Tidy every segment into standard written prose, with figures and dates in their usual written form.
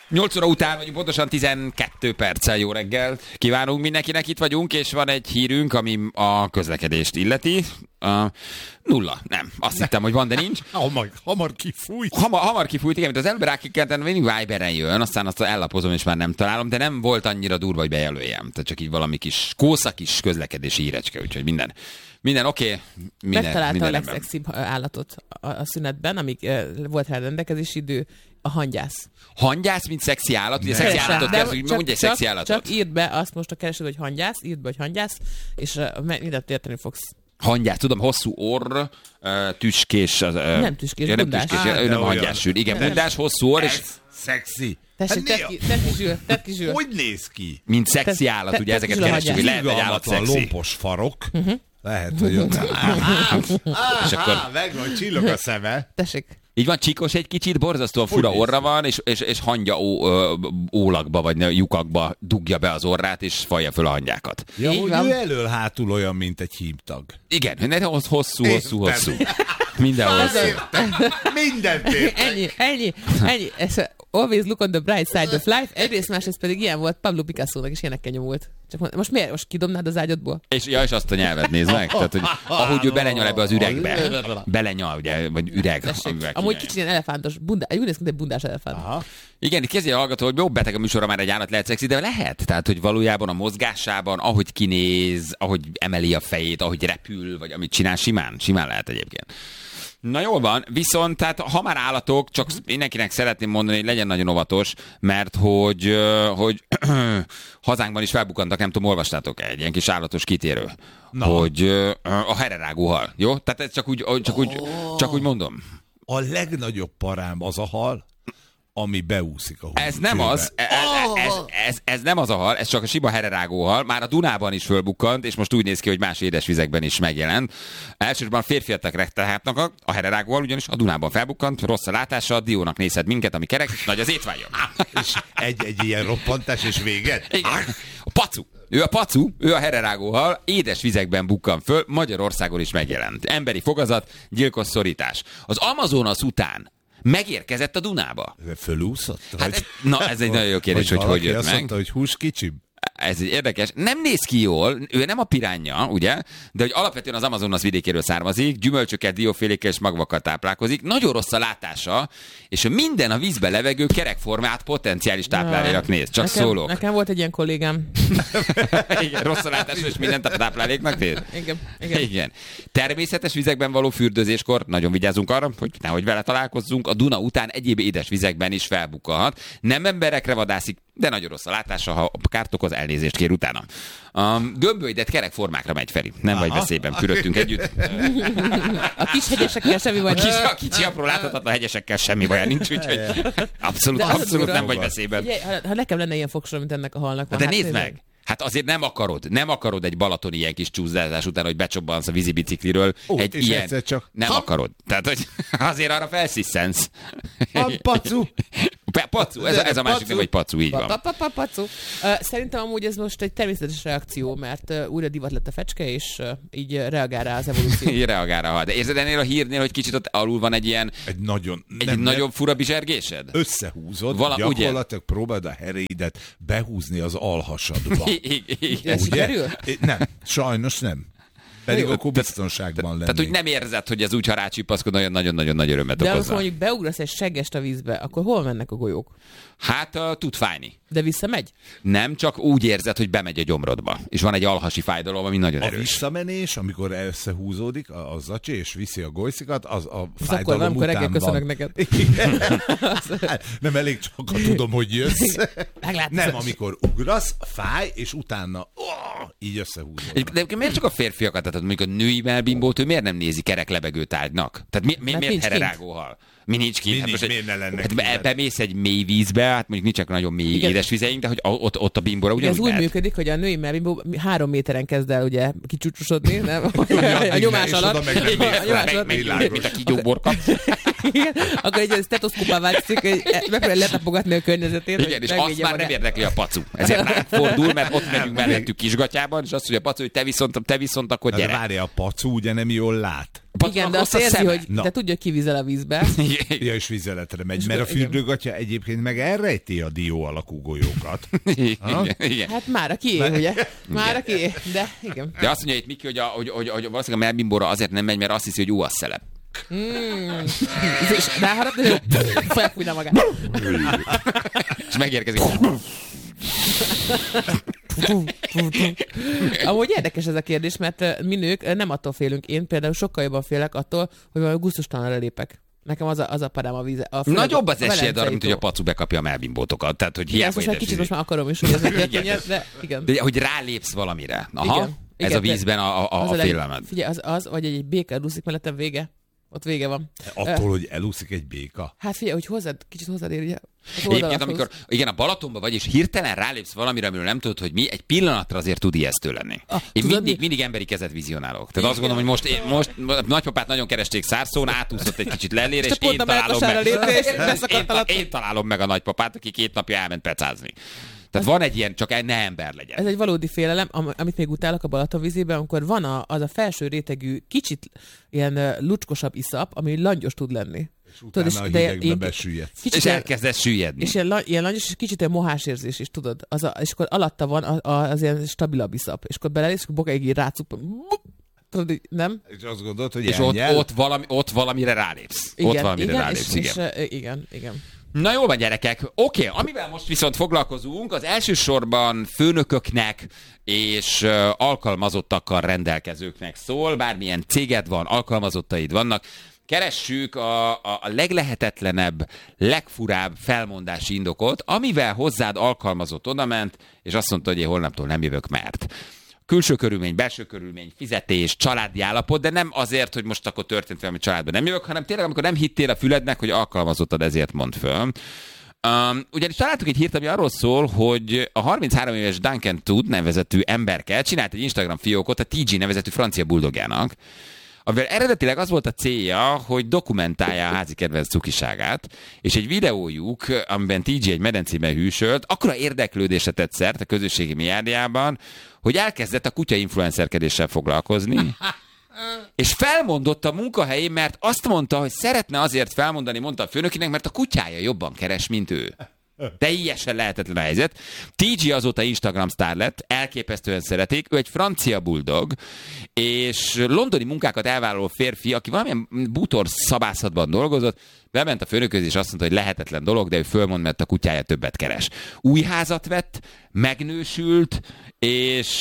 8 óra után vagyunk, pontosan 12 perccel. Jó reggel. Kívánunk mindenkinek, itt vagyunk, és van egy hírünk, ami a közlekedést illeti. Nulla. Nem. Azt hittem, hogy van, de nincs. Hamar kifújt. Hamar kifújt, igen, mint az előbb rákikkelten mindig Viberen jön, aztán azt ellapozom, és már nem találom, de nem volt annyira durva, hogy bejelöljem. Tehát csak így valami kis kószakis közlekedési hírecske, úgyhogy minden oké. Megtalálta a legszexibb állatot a szünetben, amíg volt rá rendelkezési idő, a hangyász. Hangyász, mint szexi állat? Ugye szexi állatot kell, hogy mondj egy szexi állatot. Csak írd be azt most a keresőd, hogy hangyász, írd be, hogy hangyász, és mindent érteni fogsz. Hangyász, tudom, hosszú orr, tüskés. Nem tüskés, bundás. Ő nem hangyás sül. Igen, bundás, hosszú orr, és... Szexi. Tessék, tedd ki, Zsül. Hogy néz ki? Mint szexi állat, ugye ezeket keressük, hogy lehet egy állat szexi. Lompos farok. Lehet, hogy ott... És akkor... Megvan, csillog a szeme. Tessék. Így van, csikos egy kicsit, borzasztóan fura orra van, és hangya ólakba, vagy lyukakba dugja be az orrát, és falja föl a hangyákat. Ja, hogy ő elől-hátul olyan, mint egy hímtag. Igen, hosszú. Mindenhol hosszú. Mindent értek. Ennyi. Always look on the bright side of life. Egyrészt, másrészt pedig ilyen volt Pablo Picasso-nak is ilyenekkel nyomult. Csak most miért? Most kidobnád az ágyadból? És azt a nyelvet nézd meg. Tehát, hogy ahogy ő belenyal ebbe az üregbe. Belenyal, ugye, vagy üreg. Amúgy kicsit ilyen elefántos, úgy néz ki, mint egy bundás elefánt. Aha. Igen, itt kezdje a hallgató, hogy jó beteg a műsorra, már egy állat lehet szexi, de lehet. Tehát, hogy valójában a mozgásában, ahogy kinéz, ahogy emeli a fejét, ahogy repül, vagy amit csinál, simán lehet egyébként. Na jól van, viszont tehát ha már állatok, csak mindenkinek szeretném mondani, hogy legyen nagyon óvatos, mert hogy hazánkban is felbukkantak, nem tudom, olvastátok egy ilyen kis állatos kitérő, hogy a hererágó hal, jó? Tehát ez csak úgy mondom. A legnagyobb parám az a hal, ami beúszik a húscsőbe. Ez nem az, ez nem az a hal, ez csak a sima hererágó hal. Már a Dunában is fölbukkant, és most úgy néz ki, hogy más édesvizekben is megjelent. Elsősorban férfiak rektálhatnak a hererágó hal, ugyanis a Dunában felbukkant, rossz a látása, a diónak nézhet minket, ami kerek, nagy az étvágya. És egy ilyen roppantás, és véget? Igen. A pacu. Ő a hererágó hal, édes vizekben bukkan föl, Magyarországon is megjelent. Emberi fogazat, gyilkos szorítás. Az Amazonas után megérkezett a Dunába. Fölúszott? Hát, ez egy nagyon jó kérdés, hogy jött azt meg. Mondta, hogy hús kicsim. Ez egy érdekes. Nem néz ki jól, ő nem a piránja, ugye? De hogy alapvetően az Amazonas vidékéről származik, gyümölcsöket, diófélékkel és magvakkal táplálkozik. Nagyon rossz a látása, és minden a vízbe levegő kerekformát potenciális tápláléknak néz. Csak szólok. Nekem volt egy ilyen kollégám. Igen, rossz a látása, és mindent a tápláléknak néz. Igen. Természetes vizekben való fürdőzéskor nagyon vigyázunk arra, hogy nehogy vele találkozzunk. A Duna után egyéb édes vizekben is felbukkanhat. Nem emberekre vadászik, de nagyon rossz a látása, ha kárt okoz, elnézést kér utána. Gömbölydett kerekformákra megy Feri. Nem vagy veszélyben, fürödtünk együtt. A kis hegyesekkel semmi baj. A kicsi apró láthatatlan hegyesekkel semmi baj nincs, úgyhogy abszolút nem vagy veszélyben. Ha nekem lenne ilyen fogsor, mint ennek a halnak. De nézd meg! Hát azért nem akarod egy balatoni ilyen kis csúszásás után, hogy becsobbansz a vízibicikliről. Egy ilyen nem akarod. Tehát, hogy azért arra felszisszensz. Pacu. Pacu, ez a másik nem, hogy pacu, így van. Pacu. Szerintem amúgy ez most egy természetes reakció, mert újra divat lett a fecske, és így reagál rá az evolúció. Így reagál rá. De érzed ennél a hírnél, hogy kicsit ott alul van egy ilyen... Egy nagyon fura bizsergésed? Összehúzod, gyakorlatilag próbáld a heréidet behúzni az alhasadba. Ez sikerül? Nem, sajnos nem. Pedig akkor biztonságban lennék. Tehát, hogy nem érzed, hogy ez úgy, ha rácsipaszkod, nagyon-nagyon nagy örömet okozza. De amikor mondjuk beugrasz egy seggest a vízbe, akkor hol mennek a golyók? Hát tud fájni. De visszamegy? Nem, csak úgy érzed, hogy bemegy a gyomrodba. És van egy alhasi fájdalom, ami nagyon erős. A visszamenés, amikor összehúzódik a zacsi, és viszi a golyszikat, az a fájdalom akkor után reggel köszönök van. neked. Nem elég csak, ha tudom, hogy jössz. Nem, amikor ugrasz, fáj, és utána így összehúzódnak. De miért csak a férfiakat? Tehát mondjuk a női melbimbót, ő miért nem nézi kerek lebegő tárgynak? Tehát miért hererágó hal? Mi nincs kint. Miért ne lenne hát bemész egy mély vízbe, hát mondjuk nincsenek nagyon mély édes vizeink, de hogy ott a bimbóra ugyanúgy ez úgy működik, hogy a női melbimbó 3 méteren kezd el ugye kicsúcsosodni, nem? A nyomás alatt. Mint a kígyóborka. Igen, akkor egy stetoszkópá változik, hogy megpróbálja letapogatni a környezetét. Igen, és azt már nem érdekli a pacu. Ezért ránk fordul, mert ott megyünk mellettük Kisgatyában, és azt mondja a pacu, hogy te viszont akkor gyere. De várja, a pacu ugye nem jól lát. Igen, de azt érzi, hogy de tudja, hogy kivízel a vízbe. Ja, és vizeletre megy, mert a fürdőgatya egyébként meg elrejti a dió alakú golyókat. Igen. Hát már aki ugye? Már aki, de igen. De azt mondja itt Miki, hogy valószínűleg a melbimbóra azért nem megy, mert azt hiszi, hogy jó a szelep. És ráharap, hogy felfújna magát. És megérkezik. Amúgy érdekes ez a kérdés, mert mi nők nem attól félünk. Én például sokkal jobban félek attól, hogy valami gusztustalanra lépek. Nekem az a parám a víze. Nagyobb az esélyed arra, mint hogy a pacu bekapja a melbimbótokat. Tehát, hogy hiába most egy kicsit most már akarom is, hogy ez megtörténjen, de igen. De hogy rálépsz valamire. Aha, igen, ez a vízben a félelmed. Figyelj, az, vagy egy béka elúszik mellettem, vége. Ott vége van. Attól, hogy elúszik egy béka? Hát figyelj, hogy kicsit hozzád ér, ugye? Egyébként, amikor igen, a Balatonba vagy, és hirtelen rálépsz valamire, amiről nem tudod, hogy mi, egy pillanatra azért tud ijesztő lenni. Én mindig emberi kezet vizionálok. Tehát azt gondolom, hogy most nagypapát nagyon keresték Szárszón, átúszott egy kicsit lelére, és én találom meg a nagypapát, aki 2 napja elment pecázni. Tehát van egy ilyen, csak ne ember legyen. Ez egy valódi félelem, amit még utálok a Balatonvízében, amikor van az a felső rétegű, kicsit ilyen lucskosabb iszap, ami langyos tud lenni. És utána tudod, a hidegbe besüllyedsz. És elkezdesz süllyedni. És ilyen langyos, és kicsit ilyen mohásérzés is, tudod. És akkor alatta van az ilyen stabilabb iszap. És akkor belelész, és akkor bokáig így rácup. Tudod, nem? És azt gondolod, hogy és ott valamire rálépsz. Igen, ott valamire rálépsz, igen. Na jó van, gyerekek. Oké, amivel most viszont foglalkozunk, az elsősorban főnököknek és alkalmazottakkal rendelkezőknek szól. Bármilyen céged van, alkalmazottaid vannak. Keressük a leglehetetlenebb, legfurább felmondási indokot, amivel hozzád alkalmazott odament, és azt mondta, hogy én holnaptól nem jövök, mert külső körülmény, belső körülmény, fizetés, családi állapot, de nem azért, hogy most akkor történt velem, hogy családban nem jövök, hanem tényleg, amikor nem hittél a fülednek, hogy alkalmazottad, ezért mondd föl. Ugyanis találtuk egy hírt, ami arról szól, hogy a 33 éves Duncan Todd nevezetű emberke csinált egy Instagram fiókot a TG nevezetű francia buldogjának, amivel eredetileg az volt a célja, hogy dokumentálja a házi kedvenc cukiságát, és egy videójuk, amiben TG egy medencében hűsölt, akkora érdeklődésre tett szert a közösségi médiában, hogy elkezdett a kutya influencerkedéssel foglalkozni, és felmondott a munkahelyén, mert azt mondta, hogy szeretne azért felmondani, mondta a főnökének, mert a kutyája jobban keres, mint ő. Teljesen lehetetlen a helyzet. TG azóta Instagram sztár lett, elképesztően szeretik, ő egy francia buldog, és londoni munkákat elvállaló férfi, aki valamilyen bútor szabászatban dolgozott, bement a főnökhöz, és azt mondta, hogy lehetetlen dolog, de ő fölmond, mert a kutyája többet keres. Új házat vett, megnősült, és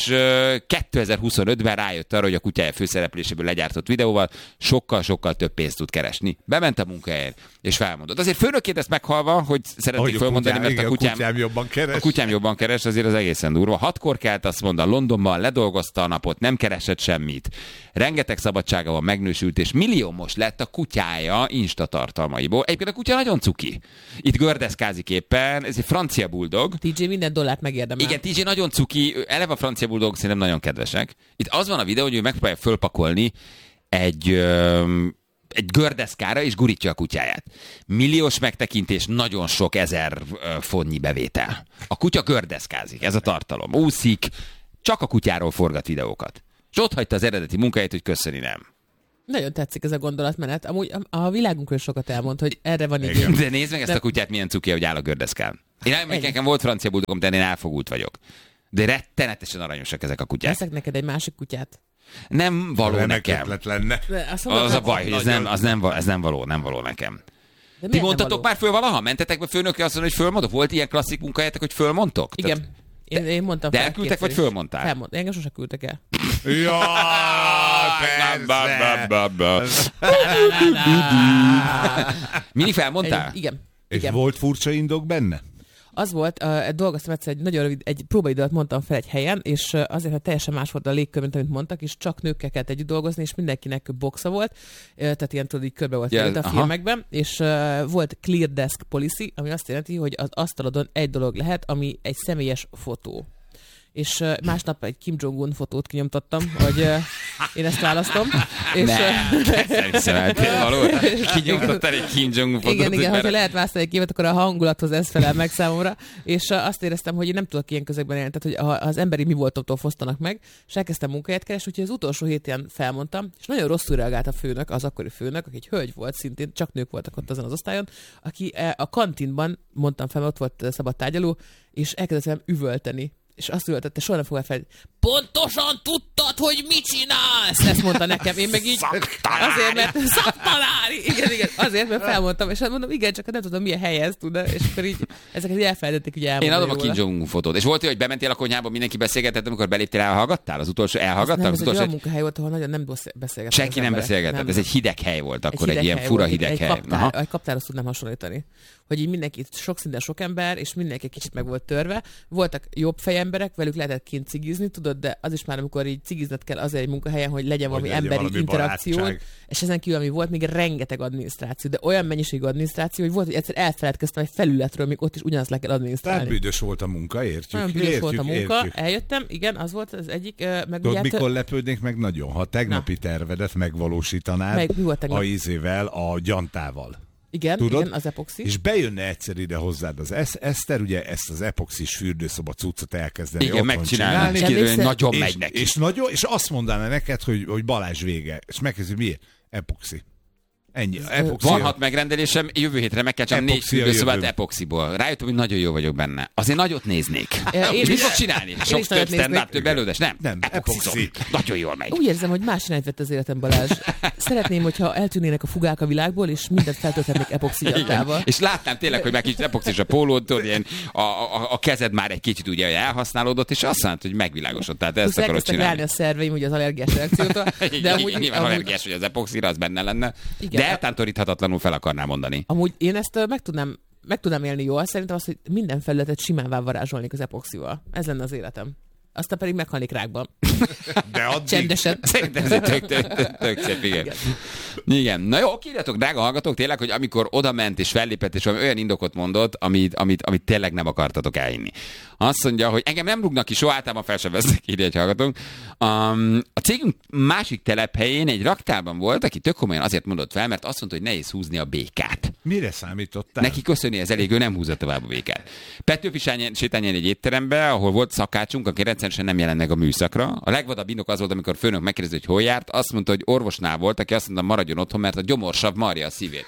2025-ben rájött arra, hogy a kutyája főszerepléséből legyártott videóval sokkal-sokkal több pénzt tud keresni. Bement a munkahelyén, és felmondott. Azért főnökként ezt meghalva, hogy szeretnék fölmondani, mert a kutyám jobban keres, azért az egészen durva. 6-kor kelt, azt mondta, Londonban ledolgozta a napot, nem keresett semmit. Rengeteg szabadsága van, megnősült, és milliómos lett a kutyája Insta tartalmaiból. Egyébként a kutya nagyon cuki. Itt gördeszkázik éppen, ez egy francia buldog. TJ minden dollárt megérdemel. Igen, TJ nagyon cuki, eleve a francia buldog szerintem nagyon kedvesek. Itt az van a videó, hogy ő megpróbálja fölpakolni egy gördeszkára, és gurítja a kutyáját. Milliós megtekintés, nagyon sok 1000 fontnyi bevétel. A kutya gördeszkázik, ez a tartalom. Úszik, csak a kutyáról forgat videókat. És ott hagyta az eredeti munkáját, hogy köszöni nem. Nagyon tetszik ez a gondolatmenet. Amúgy a világunkról sokat elmond, hogy erre van igény. De nézd meg ezt a kutyát, milyen cuki, hogy áll a gördeszkán. Nekem volt francia buldogom, de én elfogult vagyok. De rettenetesen aranyosak ezek a kutyák. Veszek neked egy másik kutyát. Nem való nekem. Lenne. Az a baj, hogy ez nem való nekem. Ti mondtatok már föl valaha? Mentetek be főnökre azt mondani, hogy fölmondok? Volt ilyen klasszik munkahelyetek, hogy fölmondtok? Igen. Én mondtam de elküldtek, vagy fölmondtál? Engem sose küldtek el. Ja, persze. Mindig felmondtál? Igen. És volt furcsa indok benne? Az volt, dolgoztam egyszer egy nagyon rövid, egy próbaidőt mondtam fel egy helyen, és azért, hogy teljesen más volt a légkör, mint amit mondtak, és csak nőkkel kellett együtt dolgozni, és mindenkinek boxa volt, tehát ilyen tudod, így körbe volt a filmekben, és volt clear desk policy, ami azt jelenti, hogy az asztalodon egy dolog lehet, ami egy személyes fotó. és másnap egy Kim Jong-un fotót kinyomtattam, hogy én ezt választom. És, kinyomtattál egy Kim Jong-un fotót. Igen, hogyha lehet választani egy képet, akkor a hangulathoz ez felel meg számomra, és azt éreztem, hogy én nem tudok ilyen közegben élni, tehát hogy az emberi mi voltomtól fosztanak meg, és elkezdtem munkahelyet keresni, úgyhogy az utolsó héten felmondtam, és nagyon rosszul reagált a főnök, az akkori főnök, aki egy hölgy volt szintén, csak nők voltak ott azon az osztályon, aki a kantinban, mondtam fel, ott volt szabad tárgyaló, és elkezdett velem üvölteni. És azt üvöltette, soha nem fogom fel, pontosan tudtad, hogy mit csinálsz! Ezt mondta nekem, én meg így azért, mert szaktanári! Igen, azért, mert felmondtam, és mondom, igen, csak nem tudom, milyen helyez tudna, és akkor így ezeket így elfelejtették, hogy elmondani. Én adom a Kim Jong-un fotót. És volt, hogy bementél a konyhába, mindenki beszélgetett, amikor beléptél, elhallgattál? Az utolsó elhallgattál? Ez egy olyan munkahely volt, ahol nagyon nem beszélgetett. Senki nem beszélgetett. Ez egy hideg hely volt akkor, egy ilyen fura hideg hely. Egy kaptárhoz tudnám hasonlítani. Hogy így mindenki, sok szinten sok ember, és mindenki kicsit meg volt törve. Voltak jobb fejemberek, velük lehetett kint cigizni, tudod, de az is már, amikor így cigizned kell azért egy munkahelyen, hogy legyen valami emberi interakció. És ezen kívül, ami volt, még rengeteg adminisztráció, de olyan mennyiségű adminisztráció, hogy volt, hogy egyszer elfeledkeztem egy felületről, még ott is ugyanazt le kell adminisztrálni. Tehát büdös volt a munka, értjük. Nagyon büdös volt a munka, eljöttem, igen, az volt az egyik. Tudod, mikor lepődnék meg nagyon, ha tegnapi tervedet megvalósítanád a ízével, a gyantával. Igen, tudod? Igen, az epoxi. És bejönne egyszer ide hozzád az Eszter, ugye ezt az epoxis fürdőszoba cuccot elkezdeni. Igen, megcsinálni. Nagyon megy neki. És azt mondaná neked, hogy Balázs vége. És megkezdő, miért? Epoxi. Ennyi. Van 6 megrendelésem, jövő hétre meg kell csak 4 fürdőszobát epoxiból. Rájöttem, hogy nagyon jó vagyok benne. Azért nagyot néznék. És mit fog csinálni? Sok több stand-up, több előadást? Nem, epoxizom. Nagyon jól megy. Úgy érzem, hogy más irányt vett az életem, Balázs. Szeretném, hogyha eltűnnének a fugák a világból, és mindent feltölthetnék epoxigyattával. És látnám tényleg, hogy már kicsit epoxis a pólódtól, ilyen a kezed már egy kicsit ugye elhasználódott, és azt mondta, hogy megvilágosodott. Tehát ezt akarod csinálni. A szerveim, ugye az allergiás reakciótól. De nyilván allergiás, hogy az epoxira az benne lenne. De eltántoríthatatlanul fel akarná mondani. Amúgy én ezt meg tudnám élni jól, szerintem az, hogy minden felületet simán varázsolnék az epoxival. Ez lenne az életem. Aztán pedig meghalnék rákban. De addig... Csendesen. Szerintem ez egy tök szép, igen. Igen. Na jó, írjatok, drága hallgatók, tényleg, hogy amikor odament és fellépett, és valami olyan indokot mondott, amit tényleg nem akartatok elhinni. Azt mondja, hogy engem nem rúgnak ki, soha általában fel sem vesznek, írja egy hallgatónk. A cégünk másik telephelyén egy raktárban volt, aki tök komolyan azért mondott fel, mert azt mondta, hogy nehéz húzni a békát. Mire számítottál? Neki köszöni ez elég, ő nem húzza tovább a békát. Petőfi sétányán egy étterembe, ahol volt szakácsunk, aki rendszeresen nem jelent meg a műszakra. A legvadabb indok az volt, amikor a főnök megkérdezte, hogy hol járt, azt mondta, hogy orvosnál volt, aki azt mondta, maradjon otthon, mert a gyomorsav marja a szívét.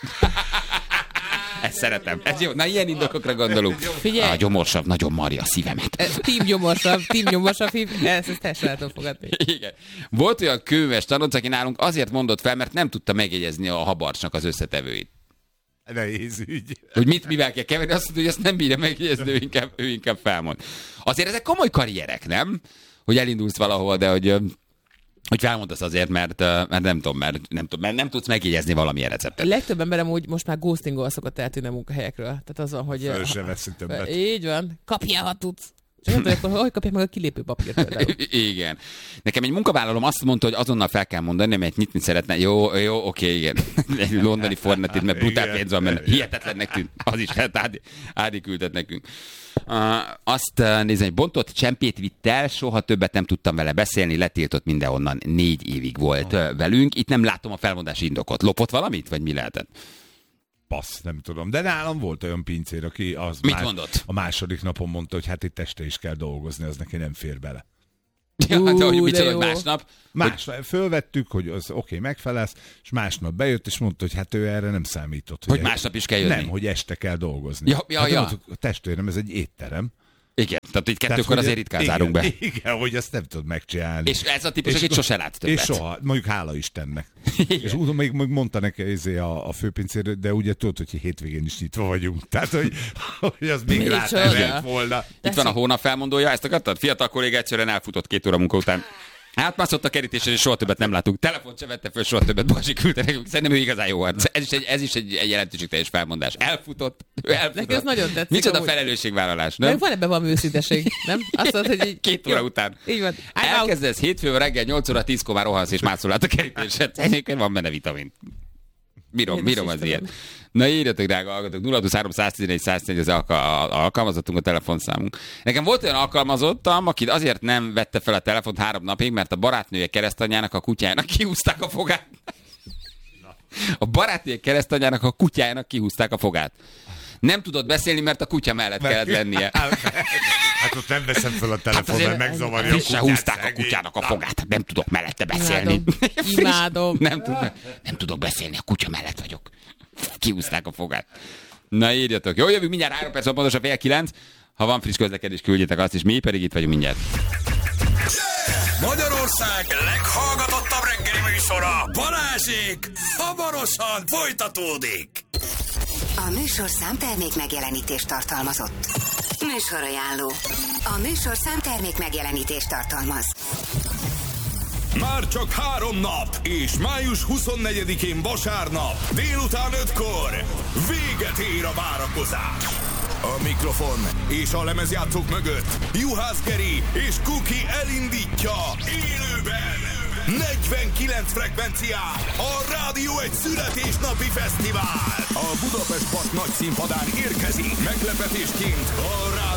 Ezt szeretem. Ez jó. Na, ilyen indokokra gondolunk. Figyelj. A gyomorsav nagyon marja a szívemet. Team gyomorsav, ezt teljesen el tudom fogadni. Igen. Volt olyan kőműves tanonc, aki nálunk azért mondott fel, mert nem tudta megjegyezni a habarcsnak az összetevőit. Nehéz ügy. Hogy mivel kell keverni, azt mondta, hogy ezt nem bírja megjegyezni, ő inkább felmond. Azért ezek komoly karrierek, nem? Hogy elindulsz valahol, de hogy felmondasz azért, mert nem tudom, mert nem tudsz megjegyezni valamilyen receptet. A legtöbb ember amúgy most már ghostingol szokott eltűnni a munkahelyekről. Tehát az van, hogy... Föl sem veszik többet. Így van. Kapjál, ha tudsz. Csak nem tudom, hogy kapják meg a kilépőpapírt például. Igen. Nekem egy munkavállalom azt mondta, hogy azonnal fel kell mondani, mert nyitni szeretne. Jó, oké, igen. Egy londoni Fornetit, mert brutál pénz van benne. Hihetetlennek tűnt. Az is Ádi küldött nekünk. Azt nézem, hogy bontott csempét vitt el, soha többet nem tudtam vele beszélni, letiltott mindenhonnan, 4 évig volt velünk. Itt nem látom a felmondási indokot. Lopott valamit, vagy mi lehetett? Passz, nem tudom. De nálam volt olyan pincér, aki mondott? A második napon mondta, hogy hát itt este is kell dolgozni, az neki nem fér bele. Ja, de hogy micsoda, másnap? Fölvettük, hogy az oké, megfelelsz, és másnap bejött, és mondta, hogy hát ő erre nem számított. Hogy másnap is kell jönni? Nem, hogy este kell dolgozni. Ja. Mondtuk, testvérem, ez egy étterem. Igen, tehát itt kettőkor azért ritkán zárunk be. Igen, hogy ezt nem tudod megcsinálni. És ez a típus, akit sose látsz többet. És soha, mondjuk hála Istennek. És úgy még mondta neki a főpincér, de ugye tudod, hogy hétvégén is nyitva vagyunk. Tehát, hogy az még rá volna. Itt van a hónap felmondója, ezt akartad? Fiatal kolléga egyszerűen elfutott 2 óra munka után. Átmászott a kerítésen, és soha többet nem látunk. Telefont se vette föl, soha többet Balázsi küldte nekünk. Szerintem ő igazán jó. Ez is egy jelentőségteljes felmondás. Elfutott. Neki ez nagyon tetszik. Micsoda felelősségvállalás, nem? Van ebben valami őszinteség, nem? Azt mondod, hogy 2 óra után. Így van. Elkezdesz hétfőn reggel 8 óra 10-kor már rohansz és mászol át a kerítésen. Egyébként van benne vitamin. Bírom az ilyet. Na írjatok, drága hallgatók, 023 111 111 az alkalmazottunk, a telefonszámunk. Nekem volt olyan alkalmazottam, aki azért nem vette fel a telefont 3 napig, mert a barátnője keresztanyjának a kutyájának kihúzták a fogát. A barátnője keresztanyjának a kutyájának kihúzták a fogát. Nem tudott beszélni, mert a kutya mellett kellett lennie. Hát ott nem veszem fel a telefon, mert megzavarja a kutyát. Húzták a kutyának a fogát, nem tudok mellette beszélni. Imádom. Nem tudok beszélni, a kutya mellett vagyok. Kihúzták a fogát. Na írjatok. Jó, jövünk mindjárt 3 perc, pontosan 8:30. Ha van friss közlekedés, küldjétek azt is, mi pedig itt vagyunk mindjárt. Magyarország leghallgatottabb reggeli műsora, Balázsék, hamarosan folytatódik. A műsor számtermék megjelenítést tartalmazott. Műsorajánló. A műsor számtermék megjelenítést tartalmaz. Már csak 3 nap, és május 24-én vasárnap, délután 5-kor véget ér a várakozás. A mikrofon és a lemezjátszók mögött Juhász Geri és Kuki elindítja élőben 49 frekvencián a Rádió egy születésnapi fesztivál. A Budapest Park nagy színpadán érkezik meglepetésként a Rádió